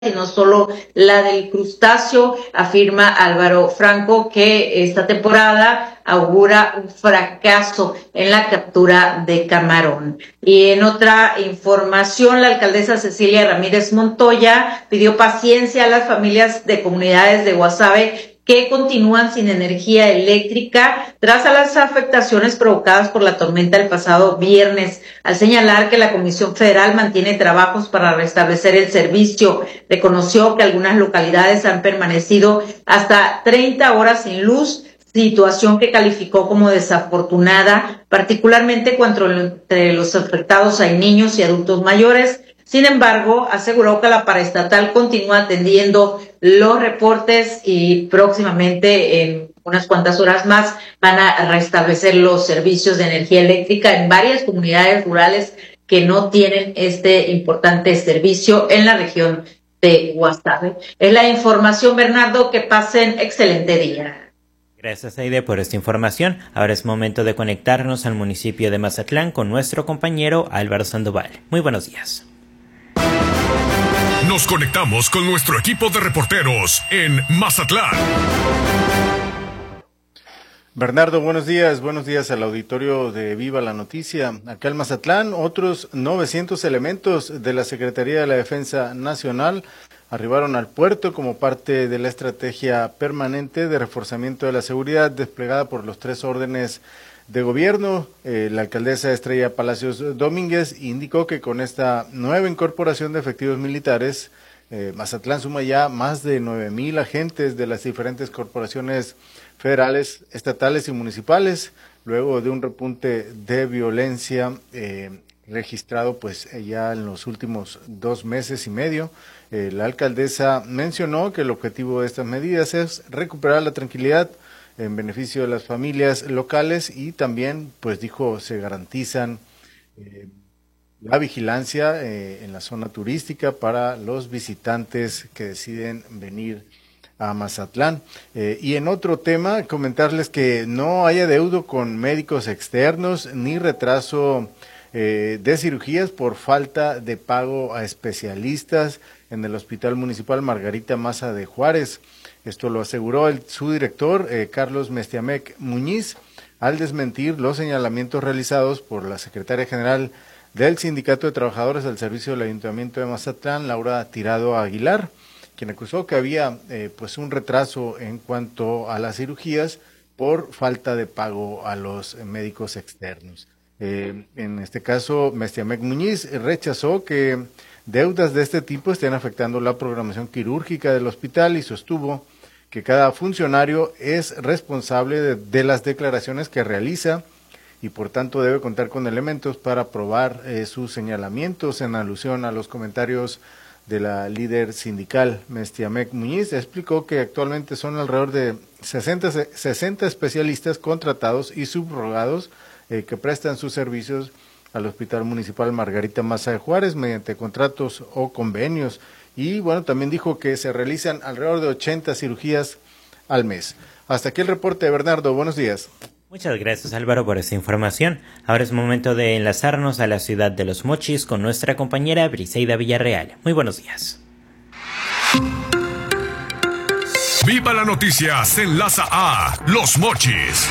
sino solo la del crustáceo. Afirma Álvaro Franco que esta temporada augura un fracaso en la captura de camarón. Y en otra información, la alcaldesa Cecilia Ramírez Montoya pidió paciencia a las familias de comunidades de Guasave que continúan sin energía eléctrica tras las afectaciones provocadas por la tormenta el pasado viernes, al señalar que la Comisión Federal mantiene trabajos para restablecer el servicio. Reconoció que algunas localidades han permanecido hasta 30 horas sin luz, situación que calificó como desafortunada, particularmente cuando entre los afectados hay niños y adultos mayores. Sin embargo, aseguró que la paraestatal continúa atendiendo los reportes y próximamente, en unas cuantas horas más, van a restablecer los servicios de energía eléctrica en varias comunidades rurales que no tienen este importante servicio en la región de Guasave. Es la información, Bernardo, que pasen excelente día. Gracias, Aide, por esta información. Ahora es momento de conectarnos al municipio de Mazatlán con nuestro compañero Álvaro Sandoval. Muy buenos días. Nos conectamos con nuestro equipo de reporteros en Mazatlán. Bernardo, buenos días al auditorio de Viva la Noticia. Acá en Mazatlán, otros 900 elementos de la Secretaría de la Defensa Nacional arribaron al puerto como parte de la estrategia permanente de reforzamiento de la seguridad desplegada por los 3 órdenes de gobierno. La alcaldesa Estrella Palacios Domínguez indicó que con esta nueva incorporación de efectivos militares, Mazatlán suma ya más de 9,000 agentes de las diferentes corporaciones federales, estatales y municipales, luego de un repunte de violencia registrado pues ya en los últimos 2 meses y medio. La alcaldesa mencionó que el objetivo de estas medidas es recuperar la tranquilidad en beneficio de las familias locales y también, pues dijo, se garantizan la vigilancia en la zona turística para los visitantes que deciden venir a Mazatlán. Y en otro tema, comentarles que no hay adeudo con médicos externos ni retraso de cirugías por falta de pago a especialistas en el Hospital Municipal Margarita Maza de Juárez. Esto lo aseguró su director, Carlos Mestiamec Muñiz, al desmentir los señalamientos realizados por la secretaria general del Sindicato de Trabajadores del Servicio del Ayuntamiento de Mazatlán, Laura Tirado Aguilar, quien acusó que había pues un retraso en cuanto a las cirugías por falta de pago a los médicos externos. En este caso, Mestiamec Muñiz rechazó que deudas de este tipo estén afectando la programación quirúrgica del hospital y sostuvo que cada funcionario es responsable de las declaraciones que realiza y por tanto debe contar con elementos para probar sus señalamientos. En alusión a los comentarios de la líder sindical Mestiamec Muñiz, explicó que actualmente son alrededor de 60 especialistas contratados y subrogados que prestan sus servicios al Hospital Municipal Margarita Maza de Juárez mediante contratos o convenios. Y bueno, también dijo que se realizan alrededor de 80 cirugías al mes. Hasta aquí el reporte de Bernardo. Buenos días. Muchas gracias, Álvaro, por esta información. Ahora es momento de enlazarnos a la ciudad de Los Mochis con nuestra compañera Briseida Villarreal. Muy buenos días. Viva la Noticia se enlaza a Los Mochis.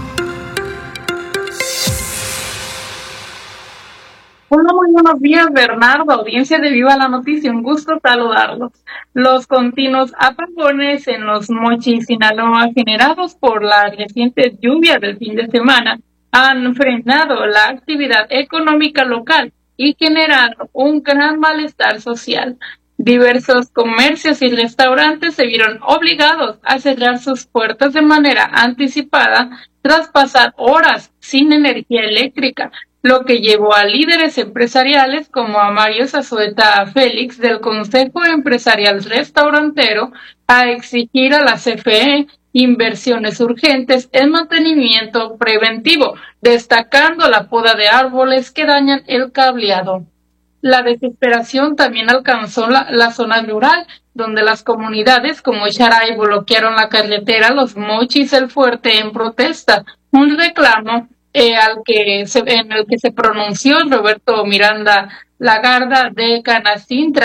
Hola, muy buenos días, Bernardo, audiencia de Viva la Noticia, un gusto saludarlos. Los continuos apagones en Los Mochis, Sinaloa, generados por la reciente lluvia del fin de semana, han frenado la actividad económica local y generado un gran malestar social. Diversos comercios y restaurantes se vieron obligados a cerrar sus puertas de manera anticipada tras pasar horas sin energía eléctrica, lo que llevó a líderes empresariales como a Mario Zazueta Félix del Consejo Empresarial Restaurantero a exigir a la CFE inversiones urgentes en mantenimiento preventivo, destacando la poda de árboles que dañan el cableado. La desesperación también alcanzó la zona rural, donde las comunidades como Charay bloquearon la carretera Los Mochis El Fuerte en protesta, un reclamo en el que se pronunció Roberto Miranda Lagarda de Canacintra,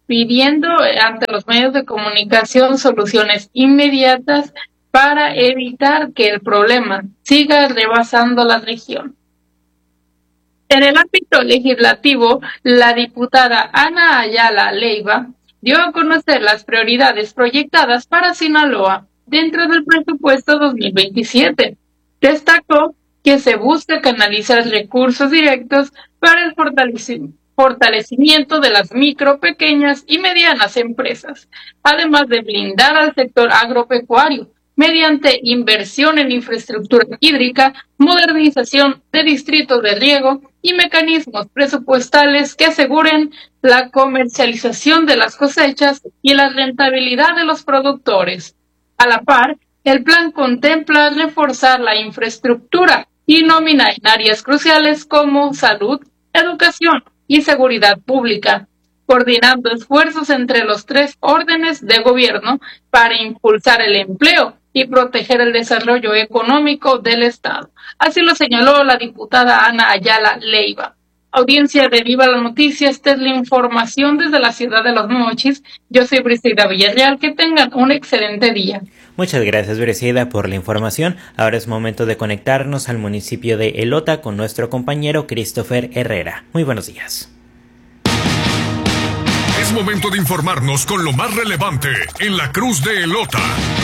pidiendo ante los medios de comunicación soluciones inmediatas para evitar que el problema siga rebasando la región. En el ámbito legislativo, la diputada Ana Ayala Leiva dio a conocer las prioridades proyectadas para Sinaloa dentro del presupuesto 2027. Destacó que se busca canalizar recursos directos para el fortalecimiento de las micro, pequeñas y medianas empresas, además de blindar al sector agropecuario mediante inversión en infraestructura hídrica, modernización de distritos de riego y mecanismos presupuestales que aseguren la comercialización de las cosechas y la rentabilidad de los productores. A la par, el plan contempla reforzar la infraestructura y nómina en áreas cruciales como salud, educación y seguridad pública, coordinando esfuerzos entre los 3 órdenes de gobierno para impulsar el empleo y proteger el desarrollo económico del Estado. Así lo señaló la diputada Ana Ayala Leiva. Audiencia de Viva la Noticia, esta es la información desde la ciudad de Los Mochis. Yo soy Briseida Villarreal, que tengan un excelente día. Muchas gracias, Briseida, por la información. Ahora es momento de conectarnos al municipio de Elota con nuestro compañero Christopher Herrera. Muy buenos días. Es momento de informarnos con lo más relevante en la Cruz de Elota.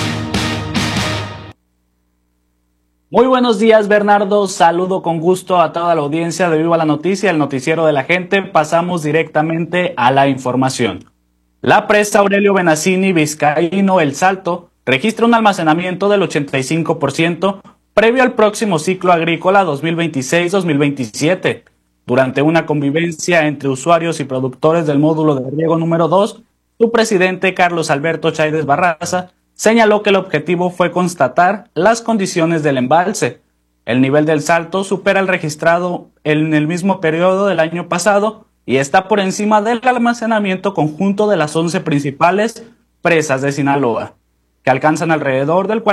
Muy buenos días, Bernardo. Saludo con gusto a toda la audiencia de Viva la Noticia, el noticiero de la gente. Pasamos directamente a la información. La presa Aurelio Benazzini Vizcaíno El Salto registra un almacenamiento del 85% previo al próximo ciclo agrícola 2026-2027. Durante una convivencia entre usuarios y productores del módulo de riego número 2, su presidente Carlos Alberto Chaides Barraza señaló que el objetivo fue constatar las condiciones del embalse. El nivel del Salto supera el registrado en el mismo periodo del año pasado y está por encima del almacenamiento conjunto de las 11 principales presas de Sinaloa, que alcanzan alrededor del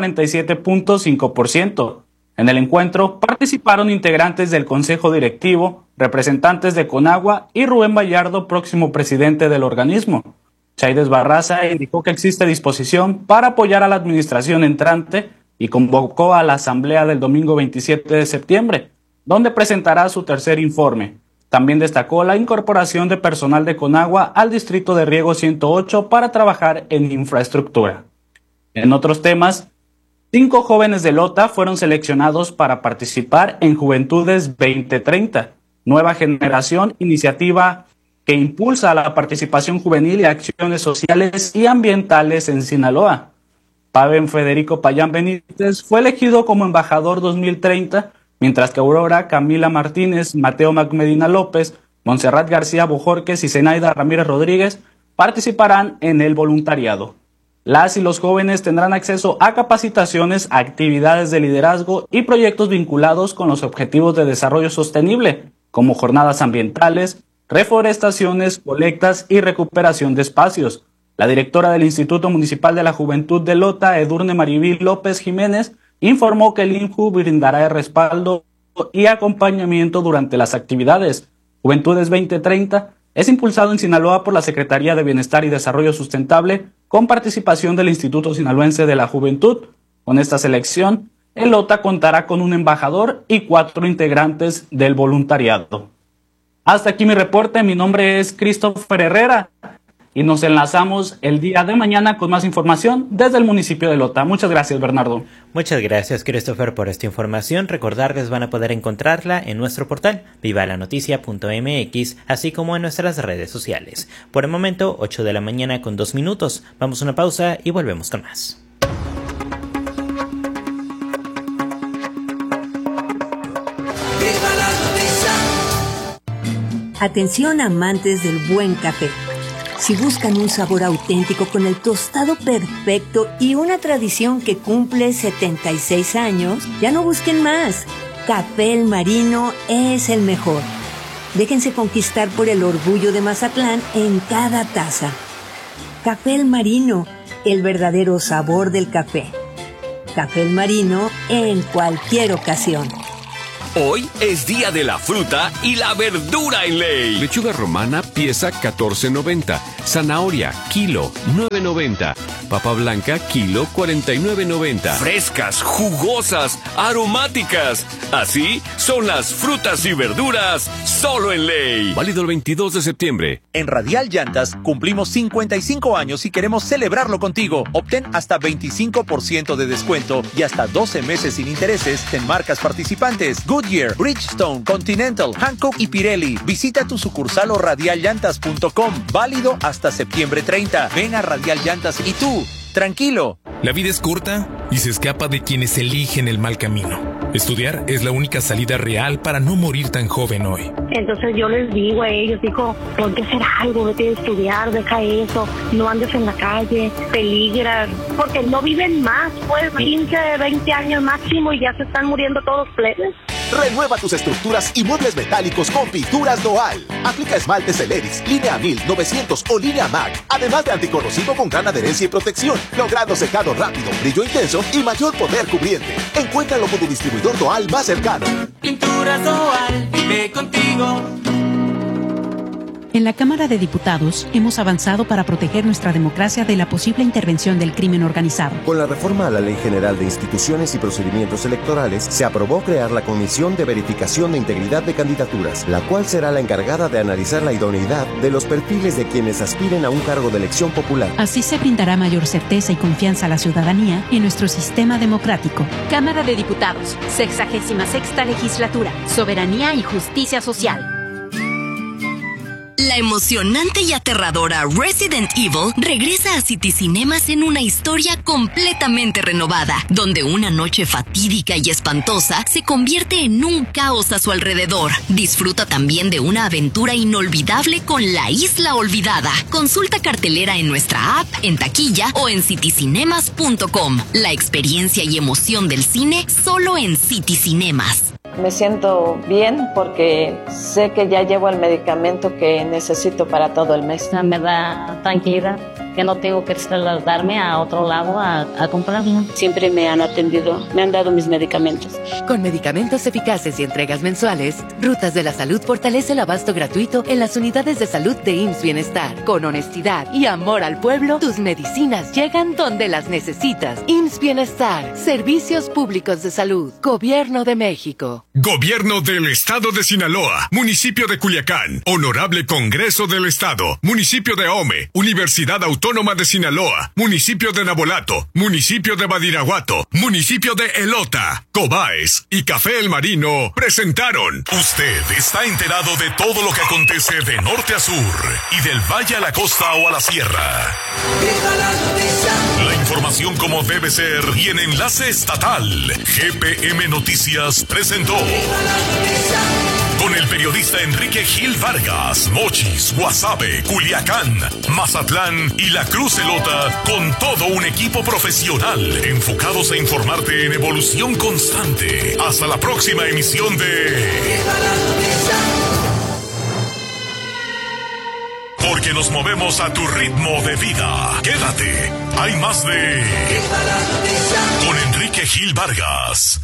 47.5%. En el encuentro participaron integrantes del Consejo Directivo, representantes de Conagua y Rubén Vallardo, próximo presidente del organismo. Chaides Barraza indicó que existe disposición para apoyar a la administración entrante y convocó a la asamblea del domingo 27 de septiembre, donde presentará su tercer informe. También destacó la incorporación de personal de Conagua al distrito de riego 108 para trabajar en infraestructura. En otros temas, 5 jóvenes de Elota fueron seleccionados para participar en Juventudes 2030, nueva generación, iniciativa que impulsa la participación juvenil y acciones sociales y ambientales en Sinaloa. Paven Federico Payán Benítez fue elegido como embajador 2030, mientras que Aurora Camila Martínez, Mateo Macmedina López, Montserrat García Bojorques y Zenaida Ramírez Rodríguez participarán en el voluntariado. Las y los jóvenes tendrán acceso a capacitaciones, actividades de liderazgo y proyectos vinculados con los objetivos de desarrollo sostenible, como jornadas ambientales, reforestaciones, colectas y recuperación de espacios. La directora del Instituto Municipal de la Juventud de Elota, Edurne Maribel López Jiménez, informó que el INJU brindará el respaldo y acompañamiento durante las actividades. Juventudes 2030 es impulsado en Sinaloa por la Secretaría de Bienestar y Desarrollo Sustentable con participación del Instituto Sinaloense de la Juventud. Con esta selección, Elota contará con un embajador y 4 integrantes del voluntariado. Hasta aquí mi reporte, mi nombre es Christopher Herrera y nos enlazamos el día de mañana con más información desde el municipio de Elota. Muchas gracias, Bernardo. Muchas gracias, Christopher, por esta información. Recordarles, van a poder encontrarla en nuestro portal vivalanoticia.mx, así como en nuestras redes sociales. Por el momento, 8 de la mañana con 2 minutos. Vamos a una pausa y volvemos con más. Atención amantes del buen café. Si buscan un sabor auténtico con el tostado perfecto y una tradición que cumple 76 años, ya no busquen más. Café El Marino es el mejor. Déjense conquistar por el orgullo de Mazatlán en cada taza. Café El Marino, el verdadero sabor del café. Café El Marino en cualquier ocasión. Hoy es día de la fruta y la verdura en ley. Lechuga romana pieza $14.90. Zanahoria, kilo, 9.90. Papa blanca, kilo, 49.90. Frescas, jugosas, aromáticas. Así son las frutas y verduras solo en Ley. Válido el 22 de septiembre. En Radial Llantas cumplimos 55 años y queremos celebrarlo contigo. Obtén hasta 25% de descuento y hasta 12 meses sin intereses en marcas participantes: Goodyear, Bridgestone, Continental, Hankook y Pirelli. Visita tu sucursal o radialllantas.com. Válido hasta septiembre 30. Ven a Radial Llantas y tú, tranquilo. La vida es corta y se escapa de quienes eligen el mal camino. Estudiar es la única salida real para no morir tan joven hoy. Entonces yo les digo a ellos, ponte a hacer algo, vete a estudiar, deja eso, no andes en la calle, peligran, porque no viven más, pues 15, 20 años máximo y ya se están muriendo todos plebes. Renueva tus estructuras y muebles metálicos con Pinturas Doal. Aplica esmaltes Celerix, línea 1000, 900 o línea MAC. Además de anticorrosivo con gran adherencia y protección, logrando secado rápido, brillo intenso y mayor poder cubriente. Encuéntralo con tu distribuidor Doal más cercano. Pinturas Doal, vive contigo. En la Cámara de Diputados hemos avanzado para proteger nuestra democracia de la posible intervención del crimen organizado. Con la reforma a la Ley General de Instituciones y Procedimientos Electorales, se aprobó crear la Comisión de Verificación de Integridad de Candidaturas, la cual será la encargada de analizar la idoneidad de los perfiles de quienes aspiren a un cargo de elección popular. Así se brindará mayor certeza y confianza a la ciudadanía en nuestro sistema democrático. Cámara de Diputados, 66ª Legislatura, Soberanía y Justicia Social. La emocionante y aterradora Resident Evil regresa a City Cinemas en una historia completamente renovada, donde una noche fatídica y espantosa se convierte en un caos a su alrededor. Disfruta también de una aventura inolvidable con La Isla Olvidada. Consulta cartelera en nuestra app, en taquilla o en citycinemas.com. La experiencia y emoción del cine solo en City Cinemas. Me siento bien porque sé que ya llevo el medicamento que necesito para todo el mes. Me da tranquilidad que no tengo que trasladarme a otro lado a comprarlo. Siempre me han atendido, me han dado mis medicamentos. Con medicamentos eficaces y entregas mensuales, Rutas de la Salud fortalece el abasto gratuito en las unidades de salud de IMSS Bienestar. Con honestidad y amor al pueblo, tus medicinas llegan donde las necesitas. IMSS Bienestar, Servicios Públicos de Salud, Gobierno de México. Gobierno del Estado de Sinaloa, Municipio de Culiacán, Honorable Congreso del Estado, Municipio de Ahome, Universidad Autónoma de Sinaloa, Municipio de Nabolato, Municipio de Badiraguato, Municipio de Elota, Cobaes y Café El Marino presentaron. Usted está enterado de todo lo que acontece de norte a sur y del valle a la costa o a la sierra. ¡Viva la noticia! La información como debe ser y en enlace estatal. GPM Noticias presentó. Con el periodista Enrique Gil Vargas, Mochis, Guasave, Culiacán, Mazatlán y La Cruz Elota, con todo un equipo profesional enfocados a informarte en evolución constante. Hasta la próxima emisión de... Porque nos movemos a tu ritmo de vida. Quédate, hay más de... Con Enrique Gil Vargas.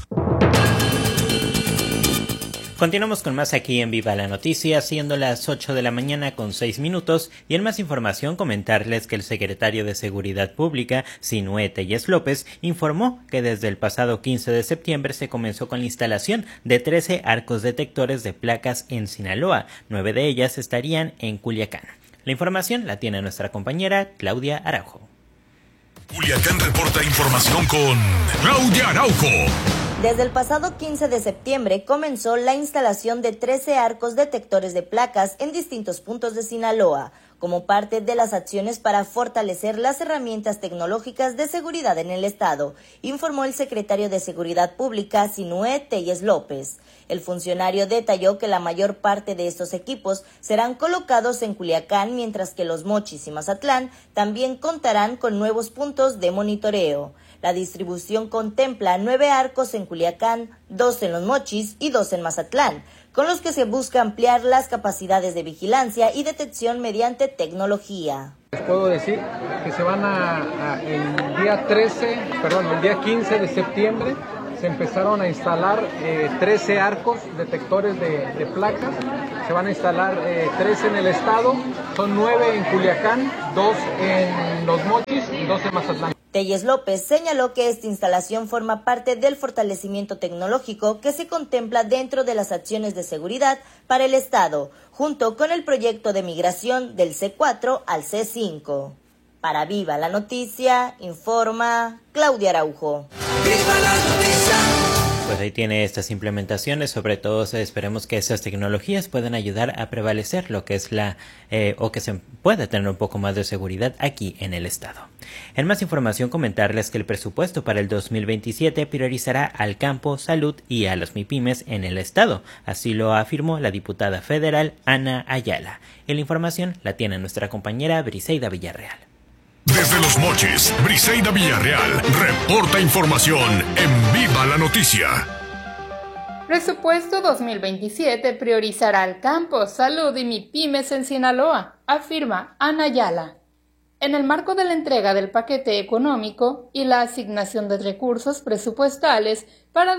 Continuamos con más aquí en Viva la Noticia, siendo las 8 de la mañana con 6 minutos, y en más información comentarles que el secretario de Seguridad Pública, Sinué Telles López, informó que desde el pasado 15 de septiembre se comenzó con la instalación de 13 arcos detectores de placas en Sinaloa. 9 de ellas estarían en Culiacán. La información la tiene nuestra compañera Claudia Araujo. Culiacán reporta información con Claudia Araujo. Desde el pasado 15 de septiembre comenzó la instalación de 13 arcos detectores de placas en distintos puntos de Sinaloa, como parte de las acciones para fortalecer las herramientas tecnológicas de seguridad en el estado, informó el secretario de Seguridad Pública, Sinué Telles López. El funcionario detalló que la mayor parte de estos equipos serán colocados en Culiacán, mientras que Los Mochis y Mazatlán también contarán con nuevos puntos de monitoreo. La distribución contempla 9 arcos en Culiacán, 2 en Los Mochis y 2 en Mazatlán, con los que se busca ampliar las capacidades de vigilancia y detección mediante tecnología. Les puedo decir que se van el día 15 de septiembre se empezaron a instalar 13 arcos detectores de placas Se van a instalar 3 en el estado, son 9 en Culiacán, 2 en Los Mochis y 2 en Mazatlán. Telles López señaló que esta instalación forma parte del fortalecimiento tecnológico que se contempla dentro de las acciones de seguridad para el Estado, junto con el proyecto de migración del C4 al C5. Para Viva la Noticia, informa Claudia Araujo. ¡Viva la noticia! Pues ahí tiene estas implementaciones, sobre todo esperemos que estas tecnologías puedan ayudar a prevalecer lo que es o que se pueda tener un poco más de seguridad aquí en el estado. En más información, comentarles que el presupuesto para el 2027 priorizará al campo, salud y a las MIPYMES en el estado. Así lo afirmó la diputada federal Ana Ayala. Y la información la tiene nuestra compañera Briseida Villarreal. Desde Los Mochis, Briseida Villarreal reporta información en Viva la Noticia. Presupuesto 2027 priorizará al campo, salud y MIPYMES en Sinaloa, afirma Ana Ayala. En el marco de la entrega del paquete económico y la asignación de recursos presupuestales para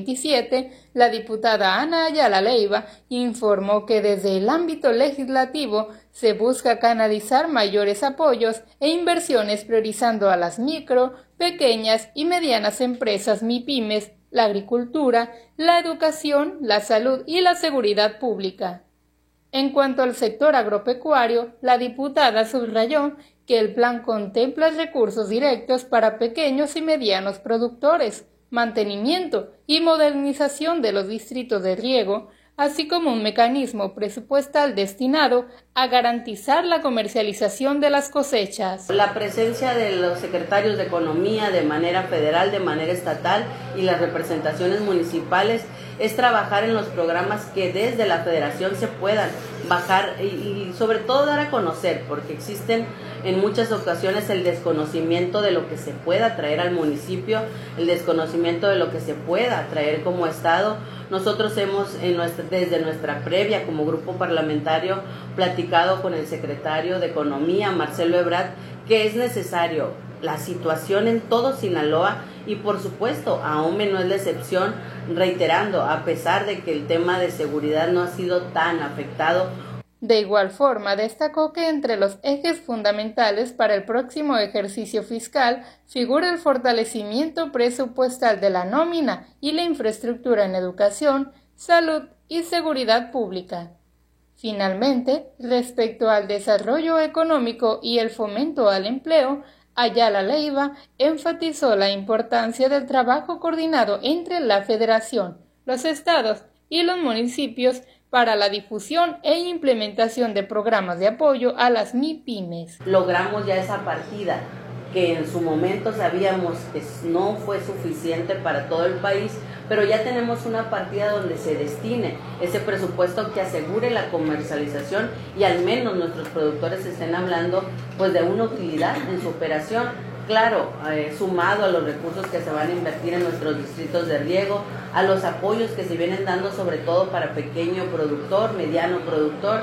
2027, la diputada Ana Ayala Leiva informó que desde el ámbito legislativo se busca canalizar mayores apoyos e inversiones priorizando a las micro, pequeñas y medianas empresas MIPYMES, la agricultura, la educación, la salud y la seguridad pública. En cuanto al sector agropecuario, la diputada subrayó que el plan contempla recursos directos para pequeños y medianos productores, mantenimiento y modernización de los distritos de riego, así como un mecanismo presupuestal destinado a garantizar la comercialización de las cosechas. La presencia de los secretarios de Economía de manera federal, de manera estatal y las representaciones municipales es trabajar en los programas que desde la federación se puedan bajar y sobre todo dar a conocer, porque existen en muchas ocasiones el desconocimiento de lo que se pueda traer al municipio, el desconocimiento de lo que se pueda traer como Estado. Nosotros hemos, desde nuestra previa como grupo parlamentario, platicado con el secretario de Economía, Marcelo Ebrard, que es necesario la situación en todo Sinaloa y por supuesto AOME no es la excepción, reiterando, a pesar de que el tema de seguridad no ha sido tan afectado. De igual forma, destacó que entre los ejes fundamentales para el próximo ejercicio fiscal figura el fortalecimiento presupuestal de la nómina y la infraestructura en educación, salud y seguridad pública. Finalmente, respecto al desarrollo económico y el fomento al empleo, Ayala Leiva enfatizó la importancia del trabajo coordinado entre la Federación, los estados y los municipios para la difusión e implementación de programas de apoyo a las MIPYMES. Logramos ya esa partida que en su momento sabíamos que no fue suficiente para todo el país, pero ya tenemos una partida donde se destine ese presupuesto que asegure la comercialización y al menos nuestros productores estén hablando pues de una utilidad en su operación. Claro, sumado a los recursos que se van a invertir en nuestros distritos de riego, a los apoyos que se vienen dando sobre todo para pequeño productor, mediano productor.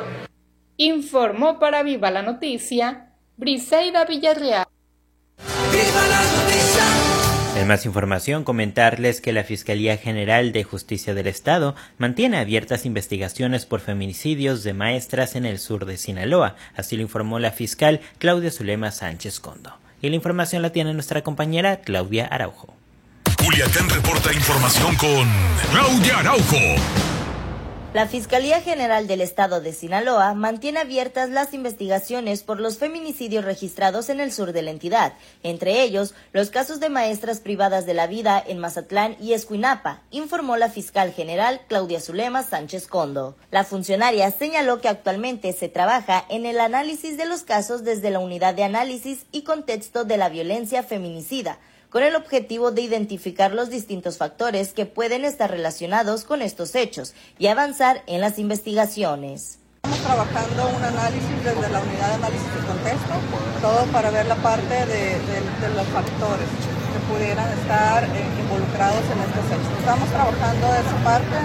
Informó para Viva la Noticia, Briseida Villarreal. ¡Viva la noticia! En más información, comentarles que la Fiscalía General de Justicia del Estado mantiene abiertas investigaciones por feminicidios de maestras en el sur de Sinaloa, así lo informó la fiscal Claudia Zulema Sánchez Condo. Y la información la tiene nuestra compañera Claudia Araujo. Culiacán reporta información con Claudia Araujo. La Fiscalía General del Estado de Sinaloa mantiene abiertas las investigaciones por los feminicidios registrados en el sur de la entidad, entre ellos los casos de maestras privadas de la vida en Mazatlán y Escuinapa, informó la fiscal general Claudia Zulema Sánchez Condo. La funcionaria señaló que actualmente se trabaja en el análisis de los casos desde la Unidad de Análisis y Contexto de la Violencia Feminicida, con el objetivo de identificar los distintos factores que pueden estar relacionados con estos hechos y avanzar en las investigaciones. Estamos trabajando un análisis desde la Unidad de Análisis y Contexto, todo para ver la parte de los factores que pudieran estar involucrados en estos hechos. Estamos trabajando esa parte.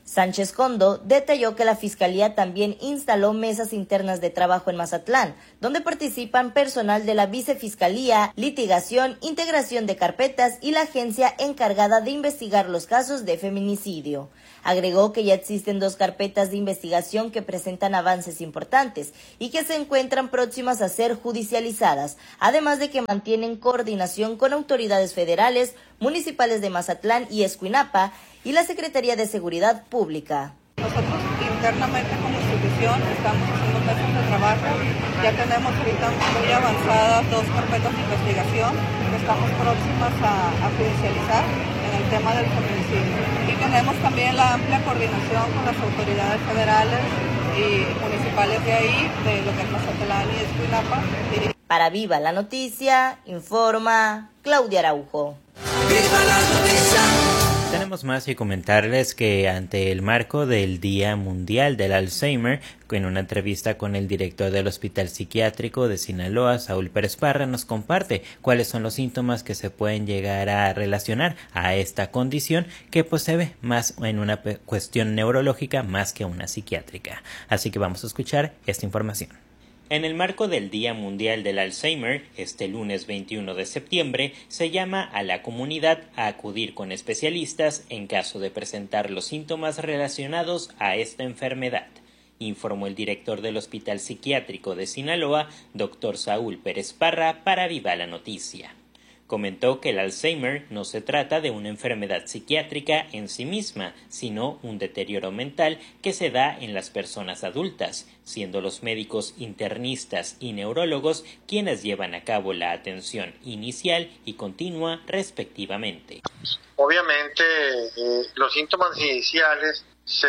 Sánchez Condo detalló que la Fiscalía también instaló mesas internas de trabajo en Mazatlán, donde participan personal de la Vicefiscalía, litigación, integración de carpetas y la agencia encargada de investigar los casos de feminicidio. Agregó que ya existen 2 carpetas de investigación que presentan avances importantes y que se encuentran próximas a ser judicializadas, además de que mantienen coordinación con autoridades federales, municipales de Mazatlán y Escuinapa y la Secretaría de Seguridad Pública. Nosotros internamente como institución estamos haciendo mesas de trabajo, ya tenemos ahorita muy avanzadas 2 carpetas de investigación que estamos próximas a judicializar en el tema del feminicidio. Y tenemos también la amplia coordinación con las autoridades federales y municipales de ahí, de lo que es Mazatlán y Escuinapa. Para Viva la Noticia, informa Claudia Araujo. ¡Viva la noticia! Tenemos más que comentarles que ante el marco del Día Mundial del Alzheimer, en una entrevista con el director del Hospital Psiquiátrico de Sinaloa, Saúl Pérez Parra, nos comparte cuáles son los síntomas que se pueden llegar a relacionar a esta condición que pues se ve más en una cuestión neurológica más que una psiquiátrica. Así que vamos a escuchar esta información. En el marco del Día Mundial del Alzheimer, este lunes 21 de septiembre, se llama a la comunidad a acudir con especialistas en caso de presentar los síntomas relacionados a esta enfermedad, informó el director del Hospital Psiquiátrico de Sinaloa, Dr. Saúl Pérez Parra, para Viva la Noticia. Comentó que el Alzheimer no se trata de una enfermedad psiquiátrica en sí misma, sino un deterioro mental que se da en las personas adultas, siendo los médicos internistas y neurólogos quienes llevan a cabo la atención inicial y continua respectivamente. Obviamente los síntomas iniciales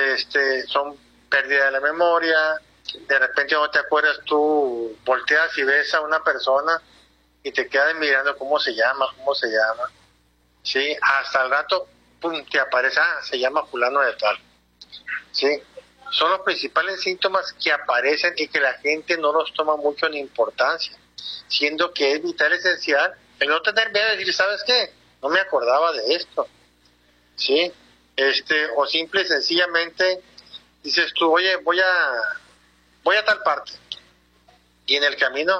son pérdida de la memoria, de repente no te acuerdas, tú volteas y ves a una persona y te quedas mirando cómo se llama, sí, hasta el rato, pum, te aparece, se llama fulano de tal, sí, son los principales síntomas que aparecen y que la gente no los toma mucho en importancia, siendo que es vital, esencial, el no tener miedo de decir, ¿sabes qué? No me acordaba de esto, sí, o simple y sencillamente dices tú, oye, voy a tal parte, y en el camino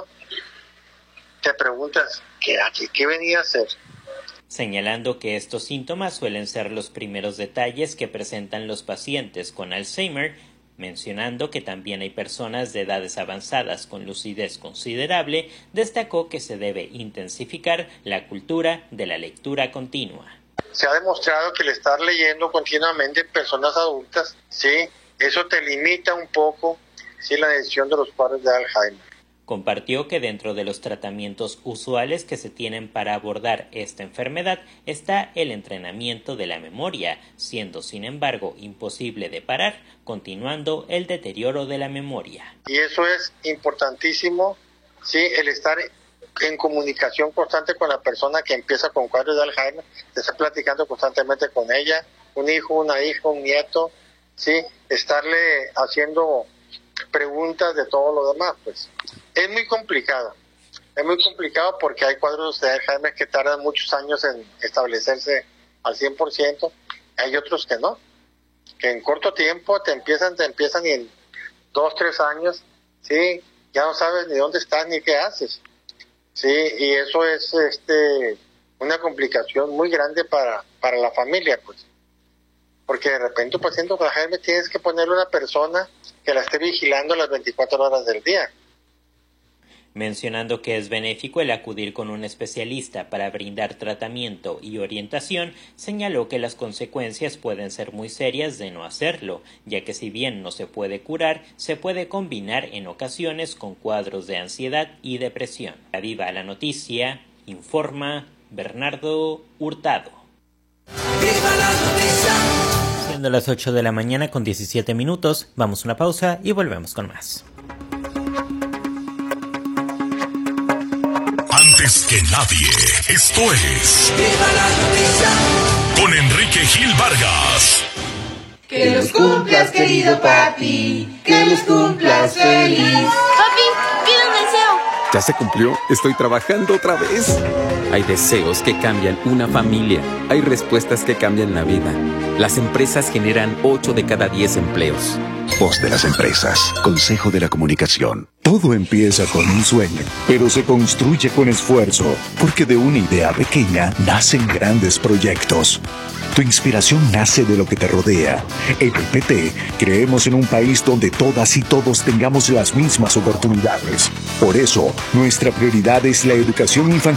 te preguntas, ¿qué venía a hacer? Señalando que estos síntomas suelen ser los primeros detalles que presentan los pacientes con Alzheimer, mencionando que también hay personas de edades avanzadas con lucidez considerable, destacó que se debe intensificar la cultura de la lectura continua. Se ha demostrado que el estar leyendo continuamente en personas adultas, sí, eso te limita un poco, sí, la decisión de los cuadros de Alzheimer. Compartió que dentro de los tratamientos usuales que se tienen para abordar esta enfermedad está el entrenamiento de la memoria, siendo sin embargo imposible de parar, continuando el deterioro de la memoria. Y eso es importantísimo, sí, el estar en comunicación constante con la persona que empieza con cuadros de Alzheimer, de estar platicando constantemente con ella, un hijo, una hija, un nieto, sí, estarle haciendo preguntas de todo lo demás, pues. Es muy complicado porque hay cuadros de Alzheimer que tardan muchos años en establecerse al 100%, hay otros que no, que en corto tiempo te empiezan y en 2-3 años, sí, ya no sabes ni dónde estás ni qué haces, sí, y eso es una complicación muy grande para la familia, pues, porque de repente un paciente con Alzheimer tienes que ponerle una persona que la esté vigilando las 24 horas del día. Mencionando que es benéfico el acudir con un especialista para brindar tratamiento y orientación, señaló que las consecuencias pueden ser muy serias de no hacerlo, ya que si bien no se puede curar, se puede combinar en ocasiones con cuadros de ansiedad y depresión. A Viva la Noticia, informa Bernardo Hurtado. ¡Viva la noticia! Siendo las 8 de la mañana con 17 minutos, vamos a una pausa y volvemos con más. Antes que nadie, esto es ¡Viva la noticia! Con Enrique Gil Vargas. Que los cumplas, querido papi, que los cumplas feliz. Papi, pide un deseo. ¿Ya se cumplió? Estoy trabajando otra vez. Hay deseos que cambian una familia. Hay respuestas que cambian la vida. Las empresas generan 8 de cada 10 empleos. Voz de las empresas. Consejo de la Comunicación. Todo empieza con un sueño, pero se construye con esfuerzo, porque de una idea pequeña nacen grandes proyectos. Tu inspiración nace de lo que te rodea. En el PT creemos en un país donde todas y todos tengamos las mismas oportunidades. Por eso, nuestra prioridad es la educación infantil